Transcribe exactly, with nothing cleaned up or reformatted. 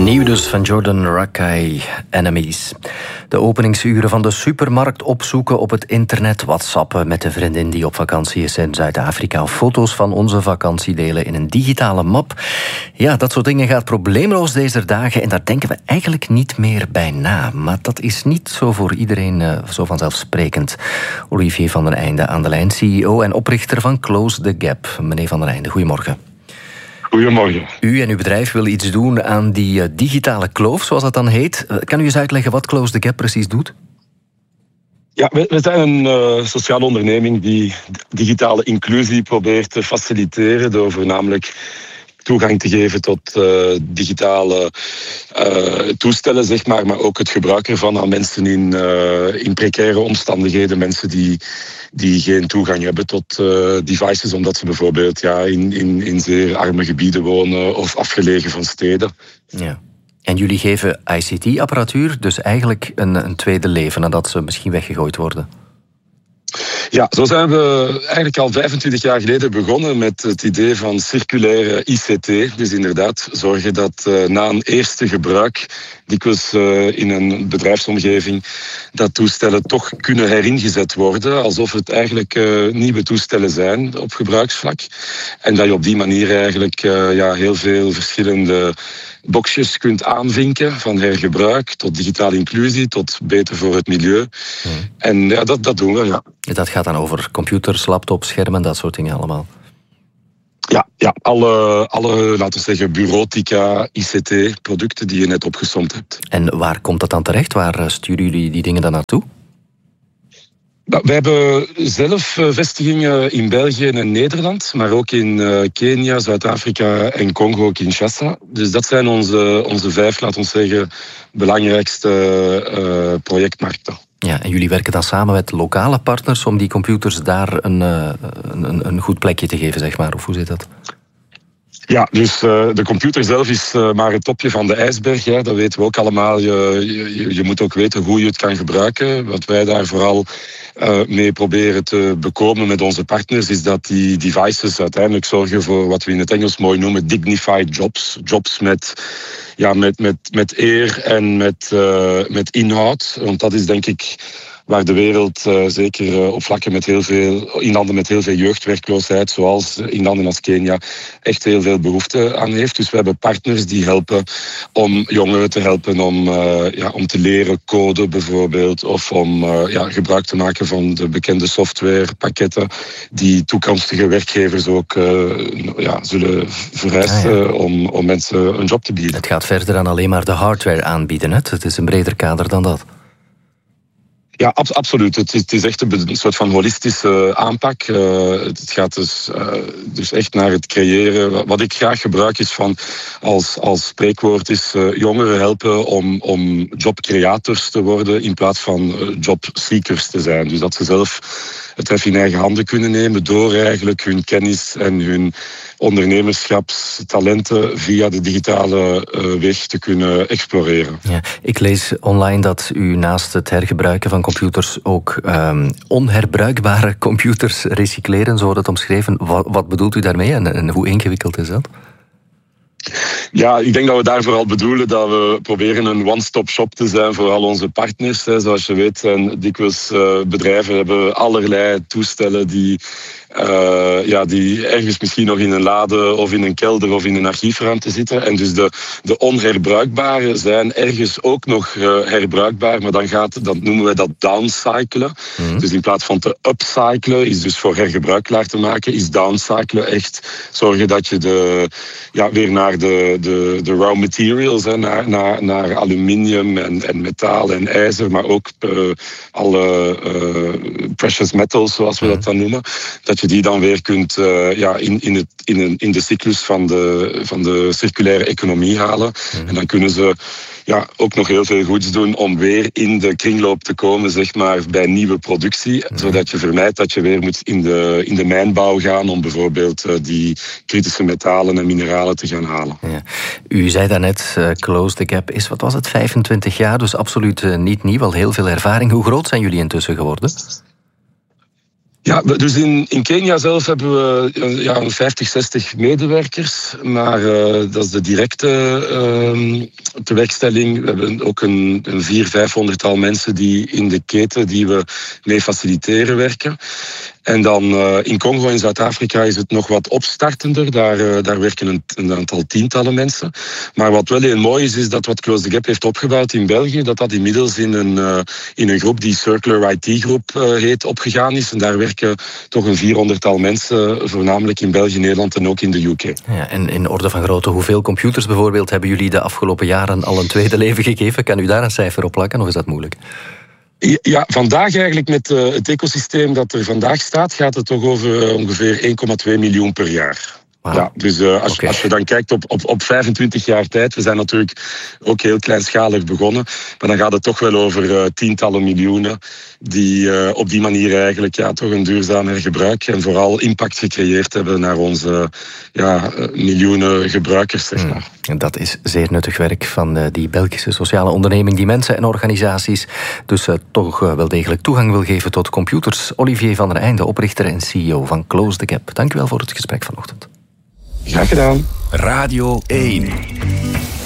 Nieuw dus van Jordan Rakei, Enemies. De openingsuren van de supermarkt opzoeken op het internet, whatsappen met de vriendin die op vakantie is in Zuid-Afrika, of foto's van onze vakantie delen in een digitale map. Ja, dat soort dingen gaat probleemloos deze dagen en daar denken we eigenlijk niet meer bij na. Maar dat is niet zo voor iedereen uh, zo vanzelfsprekend. Olivier van den Einde aan de lijn, C E O en oprichter van Close the Gap. Meneer van den Einde, goedemorgen. Goedemorgen. U en uw bedrijf willen iets doen aan die uh, digitale kloof, zoals dat dan heet. Uh, kan u eens uitleggen wat Close the Gap precies doet? Ja, we, we zijn een uh, sociale onderneming die digitale inclusie probeert te faciliteren door voornamelijk toegang te geven tot uh, digitale uh, toestellen, zeg maar, maar ook het gebruik ervan aan mensen in, uh, in precaire omstandigheden, mensen die, die geen toegang hebben tot uh, devices, omdat ze bijvoorbeeld ja, in, in, in zeer arme gebieden wonen of afgelegen van steden. Ja. En jullie geven I C T-apparatuur dus eigenlijk een, een tweede leven nadat ze misschien weggegooid worden? Ja, zo zijn we eigenlijk al vijfentwintig jaar geleden begonnen met het idee van circulaire I C T. Dus inderdaad zorgen dat uh, na een eerste gebruik, dikwijls uh, in een bedrijfsomgeving, dat toestellen toch kunnen heringezet worden, alsof het eigenlijk uh, nieuwe toestellen zijn op gebruiksvlak. En dat je op die manier eigenlijk uh, ja, heel veel verschillende boxjes kunt aanvinken, van hergebruik tot digitale inclusie, tot beter voor het milieu. Hmm. En ja, dat, dat doen we, ja. Dat gaat dan over computers, laptops, schermen, dat soort dingen allemaal? Ja, ja alle, alle, laten we zeggen, bureautica, I C T-producten die je net opgesomd hebt. En waar komt dat dan terecht? Waar sturen jullie die dingen dan naartoe? We hebben zelf vestigingen in België en Nederland, maar ook in Kenia, Zuid-Afrika en Congo, Kinshasa. Dus dat zijn onze, onze vijf, laten we zeggen, belangrijkste uh, projectmarkten. Ja, en jullie werken dan samen met lokale partners om die computers daar een, een, een goed plekje te geven, zeg maar, of hoe zit dat? Ja, dus uh, de computer zelf is uh, maar het topje van de ijsberg. Ja, dat weten we ook allemaal. Je, je, je moet ook weten hoe je het kan gebruiken. Wat wij daar vooral uh, mee proberen te bekomen met onze partners is dat die devices uiteindelijk zorgen voor wat we in het Engels mooi noemen dignified jobs. Jobs met, ja, met, met, met eer en met, uh, met inhoud. Want dat is denk ik waar de wereld uh, zeker uh, op vlakken met heel veel, in landen met heel veel jeugdwerkloosheid, zoals in landen als Kenia, echt heel veel behoefte aan heeft. Dus we hebben partners die helpen om jongeren te helpen om, uh, ja, om te leren coden bijvoorbeeld, of om uh, ja, gebruik te maken van de bekende softwarepakketten die toekomstige werkgevers ook uh, ja, zullen vereisen ah, ja. om, om mensen een job te bieden. Het gaat verder dan alleen maar de hardware aanbieden. Hè? Het is een breder kader dan dat. Ja, ab- absoluut. Het is, het is echt een soort van holistische aanpak. Uh, het gaat dus, uh, dus echt naar het creëren. Wat ik graag gebruik is van als, als spreekwoord is uh, jongeren helpen om, om jobcreators te worden in plaats van uh, jobseekers te zijn. Dus dat ze zelf het hef in eigen handen kunnen nemen door eigenlijk hun kennis en hun ondernemerschapstalenten via de digitale uh, weg te kunnen exploreren. Ja, ik lees online dat u naast het hergebruiken van computers ook um, onherbruikbare computers recycleren, zo wordt het omschreven. Wat, wat bedoelt u daarmee en, en hoe ingewikkeld is dat? Ja, ik denk dat we daar vooral bedoelen dat we proberen een one-stop shop te zijn voor al onze partners. Zoals je weet zijn dikwijls uh, bedrijven hebben allerlei toestellen die, uh, ja, die ergens misschien nog in een lade of in een kelder of in een archiefruimte zitten. En dus de, de onherbruikbare zijn ergens ook nog uh, herbruikbaar, maar dan gaat, dan noemen wij dat downcyclen. Mm-hmm. Dus in plaats van te upcyclen, is dus voor hergebruik klaar te maken, is downcyclen echt zorgen dat je de, ja, weer naar de, de, de raw materials, hè, naar, naar, naar aluminium en, en metaal en ijzer, maar ook uh, alle uh, precious metals, zoals we dat dan noemen, dat je die dan weer kunt uh, ja, in, in, het, in, een, in de cyclus van de, van de circulaire economie halen. Mm. En dan kunnen ze ja, ook nog heel veel goeds doen om weer in de kringloop te komen, zeg maar, bij nieuwe productie, mm. zodat je vermijdt dat je weer moet in de, in de mijnbouw gaan om bijvoorbeeld uh, die kritische metalen en mineralen te gaan halen. Ja. U zei daarnet, uh, Close the Gap is, wat was het, vijfentwintig jaar, dus absoluut uh, niet nieuw, al heel veel ervaring. Hoe groot zijn jullie intussen geworden? Ja, dus in, in Kenia zelf hebben we ja, vijftig, zestig medewerkers. Maar uh, dat is de directe uh, tewerkstelling. We hebben ook een, een vier, vijfhonderdtal mensen die in de keten die we mee faciliteren werken. En dan uh, in Congo en Zuid-Afrika is het nog wat opstartender. Daar, uh, daar werken een, een aantal tientallen mensen. Maar wat wel heel mooi is, is dat wat Close the Gap heeft opgebouwd in België, dat dat inmiddels in een, uh, in een groep die Circular I T-groep uh, heet, opgegaan is. En daar werken toch een vierhonderdtal mensen, voornamelijk in België, Nederland en ook in de U K. Ja, en in orde van grootte, hoeveel computers bijvoorbeeld hebben jullie de afgelopen jaren al een tweede leven gegeven? Kan u daar een cijfer op plakken of is dat moeilijk? Ja, vandaag eigenlijk met uh, het ecosysteem dat er vandaag staat, gaat het toch over uh, ongeveer één komma twee miljoen per jaar. Wow. Ja, dus uh, als, okay. als je dan kijkt op, op, op vijfentwintig jaar tijd, we zijn natuurlijk ook heel kleinschalig begonnen, maar dan gaat het toch wel over uh, tientallen miljoenen die uh, op die manier eigenlijk ja, toch een duurzaam hergebruik en vooral impact gecreëerd hebben naar onze ja, uh, miljoenen gebruikers, zeg maar. Hmm. Dat is zeer nuttig werk van uh, die Belgische sociale onderneming die mensen en organisaties dus uh, toch uh, wel degelijk toegang wil geven tot computers. Olivier van der Einde, oprichter en C E O van Close the Gap. Dank u wel voor het gesprek vanochtend. Graag gedaan. Radio één.